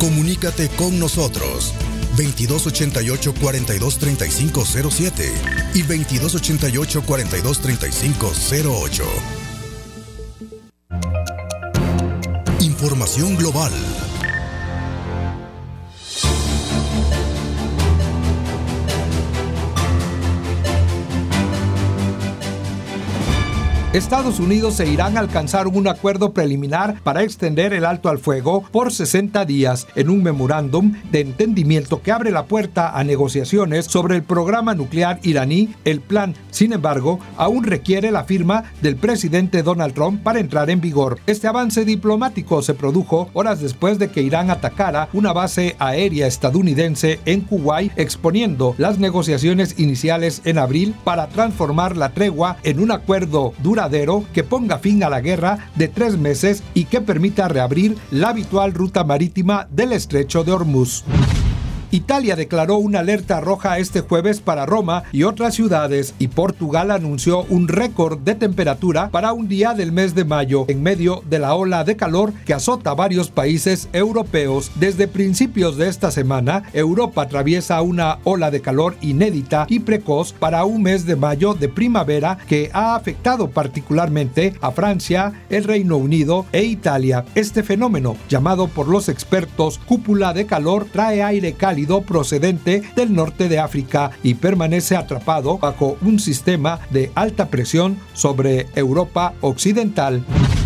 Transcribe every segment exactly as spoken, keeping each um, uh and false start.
Comunícate con nosotros veintidós ochenta y ocho, cuarenta y dos, treinta y cinco cero siete y veintidós ochenta y ocho, cuarenta y dos, treinta y cinco cero ocho. Información global. Estados Unidos e Irán alcanzaron un acuerdo preliminar para extender el alto al fuego por sesenta días en un memorándum de entendimiento que abre la puerta a negociaciones sobre el programa nuclear iraní. El plan, sin embargo, aún requiere la firma del presidente Donald Trump para entrar en vigor. Este avance diplomático se produjo horas después de que Irán atacara una base aérea estadounidense en Kuwait, exponiendo las negociaciones iniciales en abril para transformar la tregua en un acuerdo duradero que ponga fin a la guerra de tres meses y que permita reabrir la habitual ruta marítima del estrecho de Hormuz. Italia declaró una alerta roja este jueves para Roma y otras ciudades, y Portugal anunció un récord de temperatura para un día del mes de mayo en medio de la ola de calor que azota varios países europeos. Desde principios de esta semana, Europa atraviesa una ola de calor inédita y precoz para un mes de mayo de primavera que ha afectado particularmente a Francia, el Reino Unido e Italia. Este fenómeno, llamado por los expertos cúpula de calor, trae aire cálido procedente del norte de África y permanece atrapado bajo un sistema de alta presión sobre Europa Occidental.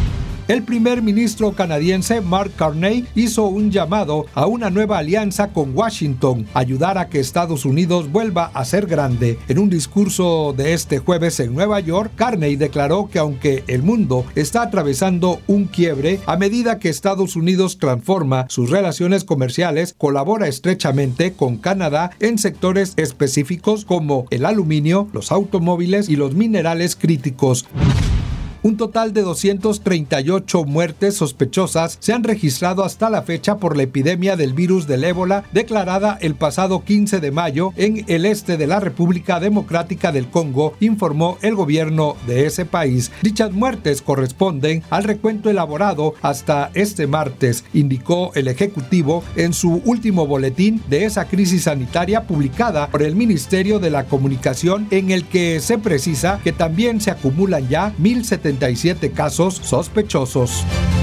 El primer ministro canadiense Mark Carney hizo un llamado a una nueva alianza con Washington, ayudar a que Estados Unidos vuelva a ser grande. En un discurso de este jueves en Nueva York, Carney declaró que aunque el mundo está atravesando un quiebre, a medida que Estados Unidos transforma sus relaciones comerciales, colabora estrechamente con Canadá en sectores específicos como el aluminio, los automóviles y los minerales críticos. Un total de doscientas treinta y ocho muertes sospechosas se han registrado hasta la fecha por la epidemia del virus del ébola declarada el pasado quince de mayo en el este de la República Democrática del Congo, informó el gobierno de ese país. Dichas muertes corresponden al recuento elaborado hasta este martes, indicó el Ejecutivo en su último boletín de esa crisis sanitaria publicada por el Ministerio de la Comunicación, en el que se precisa que también se acumulan ya mil setenta y siete casos sospechosos.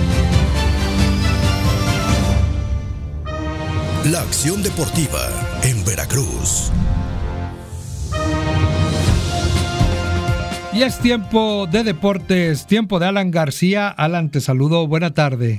La acción deportiva en Veracruz. Y es tiempo de deportes, tiempo de Alan García. Alan, te saludo, buena tarde.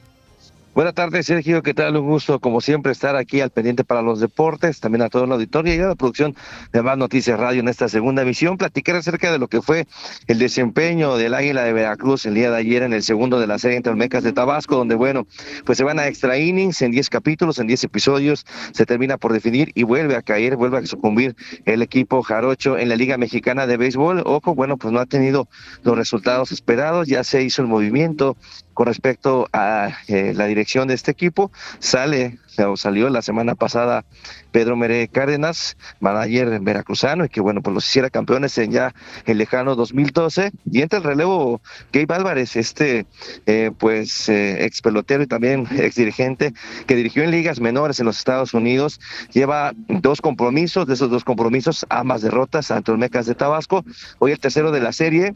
Buenas tardes, Sergio, ¿qué tal? Un gusto, como siempre, estar aquí al pendiente para los deportes, también a todo el auditorio y a la producción de Más Noticias Radio en esta segunda emisión. Platicar acerca de lo que fue el desempeño del Águila de Veracruz el día de ayer en el segundo de la serie entre Olmecas de Tabasco, donde, bueno, pues se van a extra innings en diez capítulos, en diez episodios, se termina por definir y vuelve a caer, vuelve a sucumbir el equipo jarocho en la Liga Mexicana de Béisbol. Ojo, bueno, pues no ha tenido los resultados esperados, ya se hizo el movimiento con respecto a eh, la dirección de este equipo. Sale, o salió la semana pasada Pedro Meré Cárdenas, manager veracruzano, y que bueno, pues los hiciera campeones en ya el lejano dos mil doce, y entra el relevo Gabe Álvarez, este eh, pues eh, ex pelotero y también ex dirigente que dirigió en ligas menores en los Estados Unidos. Lleva dos compromisos, de esos dos compromisos, ambas derrotas ante Olmecas de Tabasco, hoy el tercero de la serie.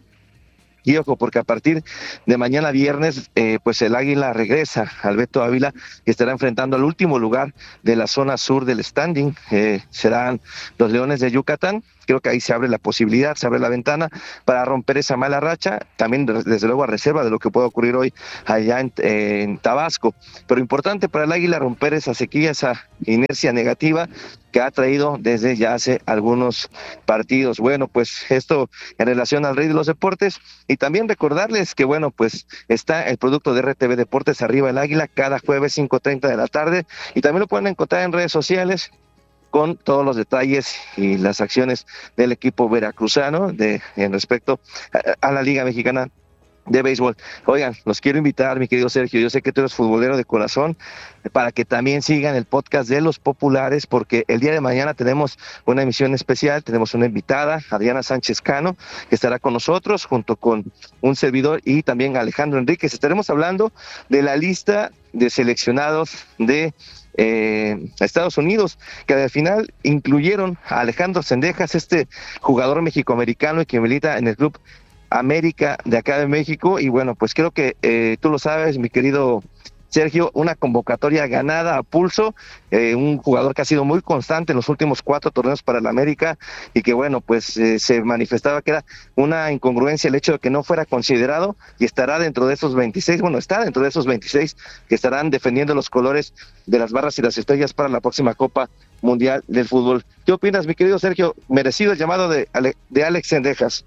Y ojo, porque a partir de mañana viernes, eh, pues el Águila regresa al Beto Ávila y estará enfrentando al último lugar de la zona sur del standing. Eh, serán los Leones de Yucatán. Creo que ahí se abre la posibilidad, se abre la ventana para romper esa mala racha, también desde luego a reserva de lo que pueda ocurrir hoy allá en, eh, en Tabasco. Pero importante para el Águila romper esa sequía, esa inercia negativa que ha traído desde ya hace algunos partidos. Bueno, pues esto en relación al rey de los deportes, y también recordarles que bueno, pues está el producto de R T V Deportes Arriba el Águila cada jueves cinco treinta de la tarde, y también lo pueden encontrar en redes sociales con todos los detalles y las acciones del equipo veracruzano de en respecto a, a la Liga Mexicana de Béisbol. Oigan, los quiero invitar, mi querido Sergio, yo sé que tú eres futbolero de corazón, para que también sigan el podcast de Los Populares, porque el día de mañana tenemos una emisión especial, tenemos una invitada, Adriana Sánchez Cano, que estará con nosotros, junto con un servidor y también Alejandro Enríquez. Estaremos hablando de la lista de seleccionados de eh, Estados Unidos, que al final incluyeron a Alejandro Zendejas, este jugador mexicoamericano y que milita en el Club América de acá de México. Y bueno, pues creo que eh, tú lo sabes, mi querido Sergio, una convocatoria ganada a pulso, eh, un jugador que ha sido muy constante en los últimos cuatro torneos para el América y que bueno, pues eh, se manifestaba que era una incongruencia el hecho de que no fuera considerado y estará dentro de esos veintiséis, bueno, está dentro de esos veintiséis que estarán defendiendo los colores de las barras y las estrellas para la próxima Copa Mundial del Fútbol. ¿Qué opinas, mi querido Sergio? Merecido el llamado de, Ale, de Alex Zendejas.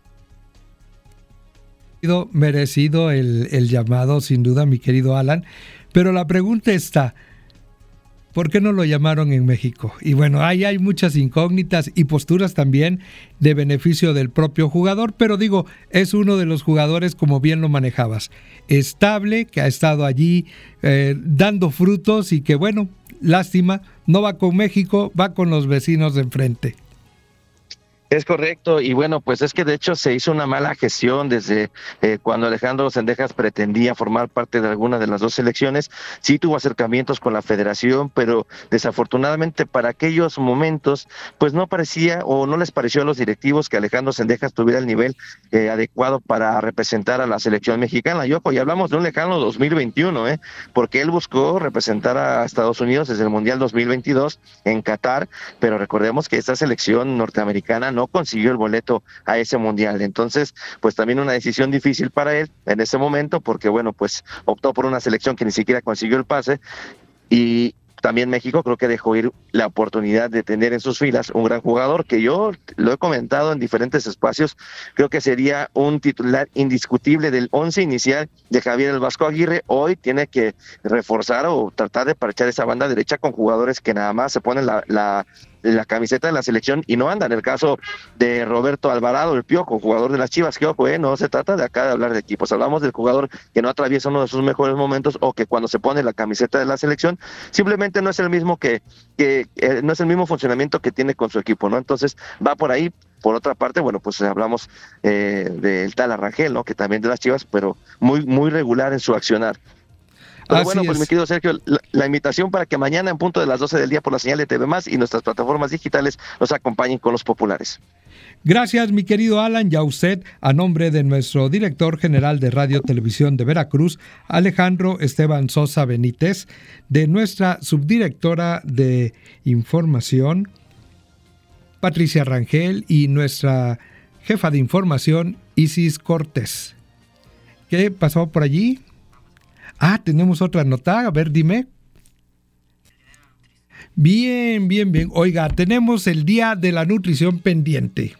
Merecido el, el llamado, sin duda, mi querido Alan. Pero la pregunta está, ¿por qué no lo llamaron en México? Y bueno, ahí hay muchas incógnitas y posturas también de beneficio del propio jugador, pero digo, es uno de los jugadores, como bien lo manejabas, estable, que ha estado allí eh, dando frutos y que bueno, lástima, no va con México, va con los vecinos de enfrente. Es correcto, y bueno, pues es que de hecho se hizo una mala gestión desde eh, cuando Alejandro Zendejas pretendía formar parte de alguna de las dos selecciones. Sí tuvo acercamientos con la federación, pero desafortunadamente para aquellos momentos, pues no parecía o no les pareció a los directivos que Alejandro Zendejas tuviera el nivel eh, adecuado para representar a la selección mexicana. Y ojo, y hablamos de un lejano dos mil veintiuno, ¿eh? porque él buscó representar a Estados Unidos desde el Mundial dos mil veintidós en Qatar, pero recordemos que esta selección norteamericana no no consiguió el boleto a ese mundial. Entonces, pues también una decisión difícil para él en ese momento, porque bueno, pues optó por una selección que ni siquiera consiguió el pase, y también México creo que dejó ir la oportunidad de tener en sus filas un gran jugador que yo lo he comentado en diferentes espacios, creo que sería un titular indiscutible del once inicial de Javier el Vasco Aguirre. Hoy tiene que reforzar o tratar de parchar esa banda derecha con jugadores que nada más se ponen la, la la camiseta de la selección y no andan. El caso de Roberto Alvarado, el Piojo, jugador de las Chivas, que ojo, eh, no se trata de acá de hablar de equipos, hablamos del jugador que no atraviesa uno de sus mejores momentos o que cuando se pone la camiseta de la selección simplemente no es el mismo que, que eh, no es el mismo funcionamiento que tiene con su equipo, ¿no? Entonces va por ahí. Por otra parte, bueno, pues hablamos eh, del tal Arrangel, ¿no? Que también de las Chivas, pero muy, muy regular en su accionar. Pero Así bueno, pues es. mi querido Sergio, la, la invitación para que mañana en punto de las doce del día por la señal de T V Más y nuestras plataformas digitales nos acompañen con los populares. Gracias, mi querido Alan, ya usted, a nombre de nuestro director general de Radio Televisión de Veracruz, Alejandro Esteban Sosa Benítez, de nuestra subdirectora de Información, Patricia Rangel, y nuestra jefa de Información, Isis Cortés. ¿Qué pasó por allí? Ah, tenemos otra nota, a ver, dime. Bien, bien, bien. Oiga, tenemos el Día de la Nutrición pendiente.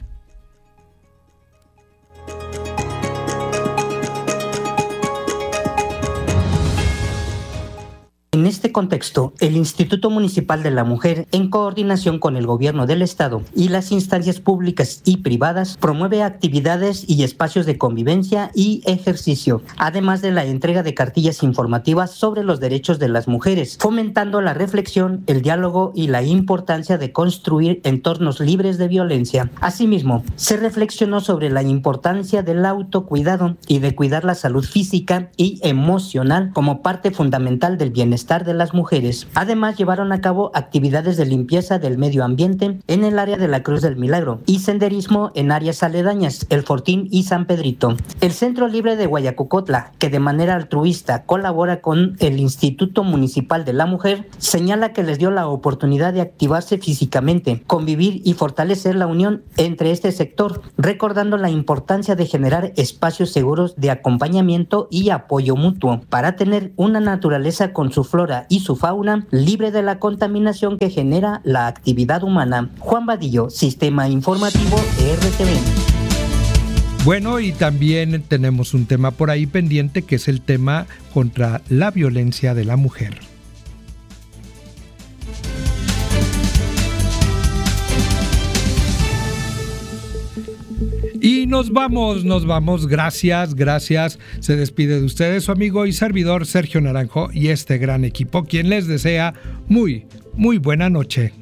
En este contexto, el Instituto Municipal de la Mujer, en coordinación con el Gobierno del Estado y las instancias públicas y privadas, promueve actividades y espacios de convivencia y ejercicio, además de la entrega de cartillas informativas sobre los derechos de las mujeres, fomentando la reflexión, el diálogo y la importancia de construir entornos libres de violencia. Asimismo, se reflexionó sobre la importancia del autocuidado y de cuidar la salud física y emocional como parte fundamental del bienestar de las mujeres. Además, llevaron a cabo actividades de limpieza del medio ambiente en el área de la Cruz del Milagro y senderismo en áreas aledañas, El Fortín y San Pedrito. El Centro Libre de Guayacocotla, que de manera altruista colabora con el Instituto Municipal de la Mujer, señala que les dio la oportunidad de activarse físicamente, convivir y fortalecer la unión entre este sector, recordando la importancia de generar espacios seguros de acompañamiento y apoyo mutuo para tener una naturaleza con su flora y su fauna libre de la contaminación que genera la actividad humana. Juan Vadillo, Sistema Informativo R T V. Bueno, y también tenemos un tema por ahí pendiente, que es el tema contra la violencia de la mujer. Y nos vamos, nos vamos. Gracias, gracias. Se despide de ustedes su amigo y servidor Sergio Naranjo y este gran equipo, quien les desea muy, muy buena noche.